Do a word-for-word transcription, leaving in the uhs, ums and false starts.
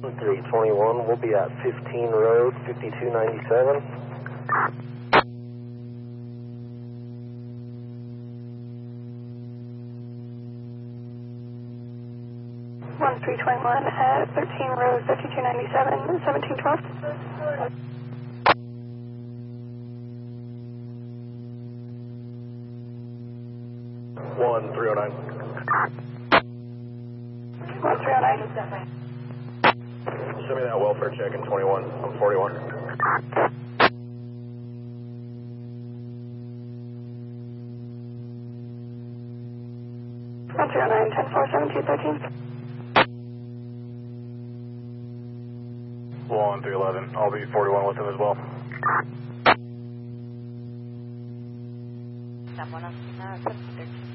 three twenty-one, we'll be at fifteen Road, fifty-two ninety-seven. one three twenty-one at thirteen Road, fifty-two ninety-seven, seventeen twelve. one three oh nine. one three oh nine. Send me that welfare check in twenty-one. I'm forty-one. one three oh nine, ten four, seven two thirteen. one three eleven. I'll be forty-one with him as well. Someone else, uh,